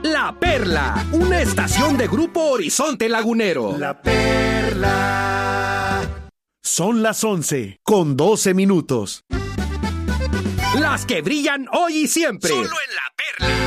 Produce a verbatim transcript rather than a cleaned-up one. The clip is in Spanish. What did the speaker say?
La Perla, una estación de Grupo Horizonte Lagunero. La Perla. Son las once con doce minutos. Las que brillan hoy y siempre. Solo en La Perla.